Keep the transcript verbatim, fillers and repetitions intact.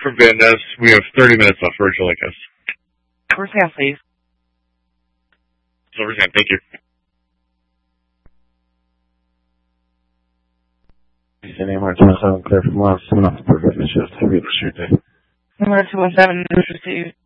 from Van Ness. We have thirty minutes left. Where would you like us? Silver Sand, please. Silver Sand, thank you. N A Mark two one seven, clear from Los, seven off the perfect shift. Have a good day. Mark two one seven, received.